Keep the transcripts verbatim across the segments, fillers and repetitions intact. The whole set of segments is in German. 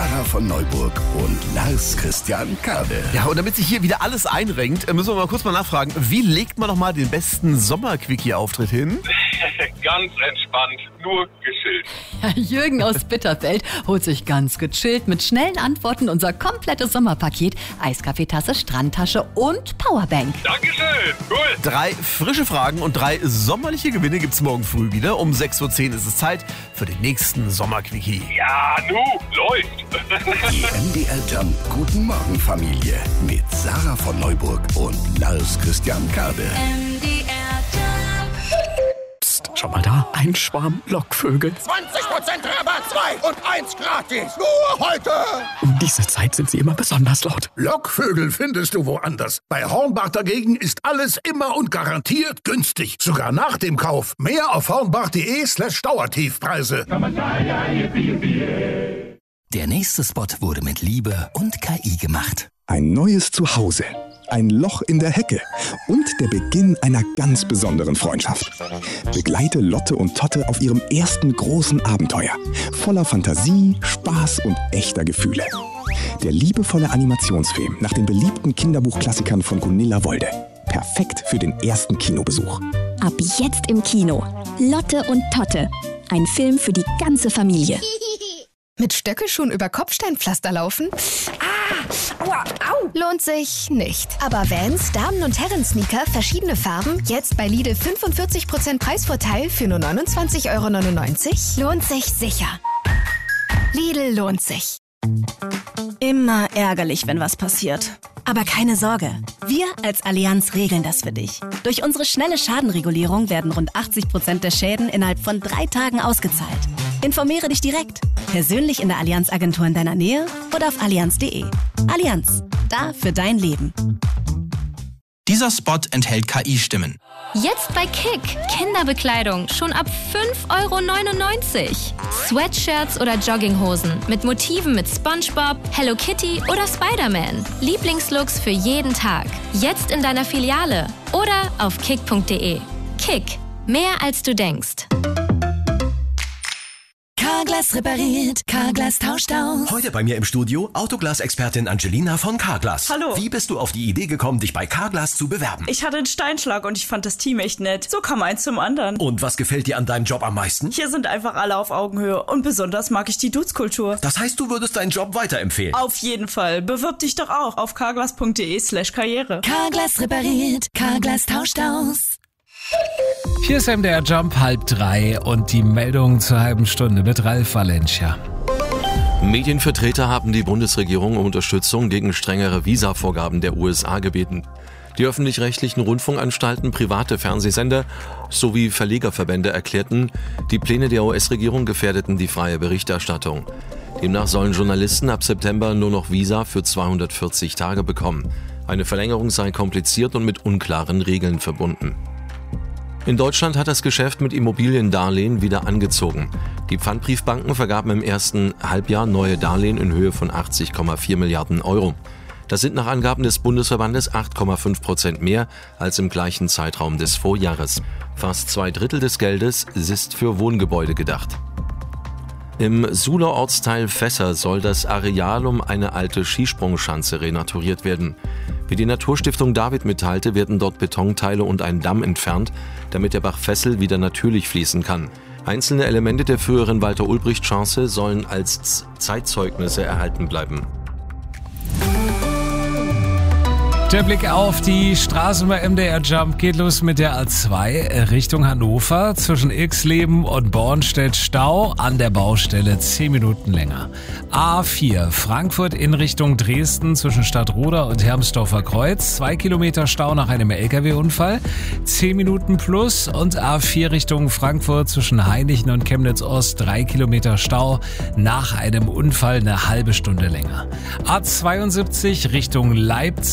Sarah von Neuburg und Lars Christian Kade. Ja, und damit sich hier wieder alles einrenkt, müssen wir mal kurz mal nachfragen, wie legt man noch mal den besten Sommer-Quickie-Auftritt hin? Ganz entspannt, nur gechillt. Jürgen aus Bitterfeld holt sich ganz gechillt mit schnellen Antworten unser komplettes Sommerpaket, Eiskaffeetasse, Strandtasche und Powerbank. Dankeschön, cool. Drei frische Fragen und drei sommerliche Gewinne gibt's morgen früh wieder. Um sechs Uhr zehn ist es Zeit für den nächsten Sommer-Quickie. Ja, nu, läuft. Die M D R Jump Guten Morgen Familie mit Sarah von Neuburg und Lars Christian Kade. M D R Jump. Psst, schau mal da, ein Schwarm Lockvögel. zwanzig Prozent Rabatt, zwei und eins gratis. Nur heute. Um diese Zeit sind sie immer besonders laut. Lockvögel findest du woanders. Bei Hornbach dagegen ist alles immer und garantiert günstig. Sogar nach dem Kauf. Mehr auf hornbach.de slash Dauertiefpreise. Der nächste Spot wurde mit Liebe und K I gemacht. Ein neues Zuhause, ein Loch in der Hecke und der Beginn einer ganz besonderen Freundschaft. Begleite Lotte und Totte auf ihrem ersten großen Abenteuer. Voller Fantasie, Spaß und echter Gefühle. Der liebevolle Animationsfilm nach den beliebten Kinderbuchklassikern von Gunilla Wolde. Perfekt für den ersten Kinobesuch. Ab jetzt im Kino. Lotte und Totte. Ein Film für die ganze Familie. Mit Stöckelschuhen über Kopfsteinpflaster laufen? Ah, aua, au. Lohnt sich nicht. Aber Vans, Damen- und Herren-Sneaker, verschiedene Farben, jetzt bei Lidl fünfundvierzig Prozent Preisvorteil für nur neunundzwanzig Euro neunundneunzig? Lohnt sich sicher. Lidl lohnt sich. Immer ärgerlich, wenn was passiert. Aber keine Sorge, wir als Allianz regeln das für dich. Durch unsere schnelle Schadenregulierung werden rund achtzig Prozent der Schäden innerhalb von drei Tagen ausgezahlt. Informiere dich direkt, persönlich in der Allianz-Agentur in deiner Nähe oder auf allianz punkt de. Allianz, da für dein Leben. Dieser Spot enthält K I-Stimmen. Jetzt bei Kick. Kinderbekleidung schon ab fünf Euro neunundneunzig. Sweatshirts oder Jogginghosen mit Motiven mit SpongeBob, Hello Kitty oder Spider-Man. Lieblingslooks für jeden Tag. Jetzt in deiner Filiale oder auf kick punkt de. Kick. Mehr als du denkst. Carglass repariert, Carglass tauscht aus. Heute bei mir im Studio Autoglas-Expertin Angelina von Carglass. Hallo. Wie bist du auf die Idee gekommen, dich bei Carglass zu bewerben? Ich hatte einen Steinschlag und ich fand das Team echt nett. So kam eins zum anderen. Und was gefällt dir an deinem Job am meisten? Hier sind einfach alle auf Augenhöhe und besonders mag ich die Dudes-Kultur. Das heißt, du würdest deinen Job weiterempfehlen? Auf jeden Fall. Bewirb dich doch auch auf carglass punkt de slash karriere. Carglass repariert, Carglass tauscht aus. Hier ist M D R Jump halb drei und die Meldung zur halben Stunde mit Ralf Valencia. Medienvertreter haben die Bundesregierung um Unterstützung gegen strengere Visavorgaben der U S A gebeten. Die öffentlich-rechtlichen Rundfunkanstalten, private Fernsehsender sowie Verlegerverbände erklärten, die Pläne der U S-Regierung gefährdeten die freie Berichterstattung. Demnach sollen Journalisten ab September nur noch Visa für zweihundertvierzig Tage bekommen. Eine Verlängerung sei kompliziert und mit unklaren Regeln verbunden. In Deutschland hat das Geschäft mit Immobiliendarlehen wieder angezogen. Die Pfandbriefbanken vergaben im ersten Halbjahr neue Darlehen in Höhe von achtzig Komma vier Milliarden Euro. Das sind nach Angaben des Bundesverbandes acht Komma fünf Prozent mehr als im gleichen Zeitraum des Vorjahres. Fast zwei Drittel des Geldes ist für Wohngebäude gedacht. Im Suhler Ortsteil Fässer soll das Areal um eine alte Skisprungschanze renaturiert werden. Wie die Naturstiftung David mitteilte, werden dort Betonteile und ein Damm entfernt, damit der Bach Fessel wieder natürlich fließen kann. Einzelne Elemente der früheren Walter-Ulbricht-Schanze sollen als Zeitzeugnisse erhalten bleiben. Der Blick auf die Straßen bei M D R Jump geht los mit der A zwei Richtung Hannover. Zwischen Irxleben und Bornstedt Stau, an der Baustelle zehn Minuten länger. A vier Frankfurt in Richtung Dresden zwischen Stadtroda und Hermsdorfer Kreuz. zwei Kilometer Stau nach einem L K W-Unfall, zehn Minuten plus. Und A vier Richtung Frankfurt zwischen Hainichen und Chemnitz Ost, drei Kilometer Stau nach einem Unfall, eine halbe Stunde länger. A zweiundsiebzig Richtung Leipzig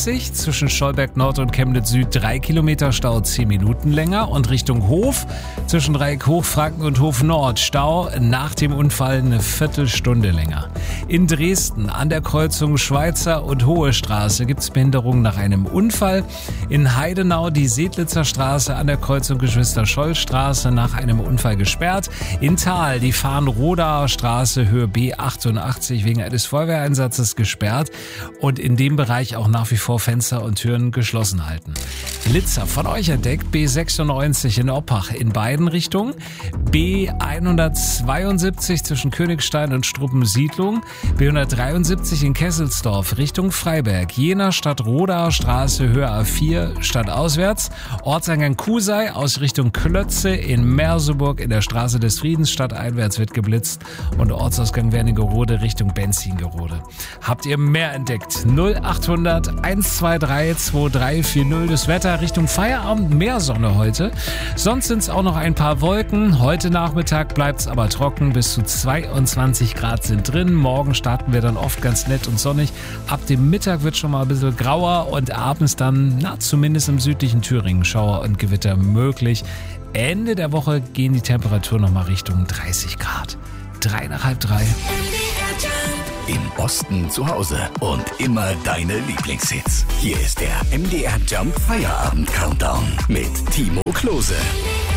zwischen Scholberg Nord und Chemnitz Süd drei Kilometer Stau, zehn Minuten länger. Und Richtung Hof zwischen Dreieck Hochfranken und Hof Nord Stau nach dem Unfall eine Viertelstunde länger. In Dresden an der Kreuzung Schweizer und Hohe Straße gibt es Behinderungen nach einem Unfall. In Heidenau die Sedlitzer Straße an der Kreuzung Geschwister-Scholl-Straße nach einem Unfall gesperrt. In Thal die Farnrodaer Straße Höhe B achtundachtzig wegen eines Feuerwehreinsatzes gesperrt und in dem Bereich auch nach wie vor Fenster und Türen geschlossen halten. Blitzer von euch entdeckt, B sechsundneunzig in Oppach in beiden Richtungen, B hundertzweiundsiebzig zwischen Königstein und Struppensiedlung, B hundertdreiundsiebzig in Kesselsdorf Richtung Freiberg, Jena Stadtrodaer Straße Höhe A vier stadtauswärts, Ortseingang Kusei aus Richtung Klötze in Merseburg in der Straße des Friedens stadteinwärts wird geblitzt und Ortsausgang Wernigerode Richtung Benzingerode. Habt ihr mehr entdeckt? null achthundert hundertzweiundzwanzig zweiunddreißig vierzig. Das Wetter Richtung Feierabend, mehr Sonne heute. Sonst sind es auch noch ein paar Wolken. Heute Nachmittag bleibt es aber trocken. Bis zu zweiundzwanzig Grad sind drin. Morgen starten wir dann oft ganz nett und sonnig. Ab dem Mittag wird schon mal ein bisschen grauer und abends dann, na, zumindest im südlichen Thüringen, Schauer und Gewitter möglich. Ende der Woche gehen die Temperaturen noch mal Richtung dreißig Grad. Drei nach halb drei. Im Osten zu Hause und immer deine Lieblingshits. Hier ist der M D R Jump Feierabend Countdown mit Timo Klose.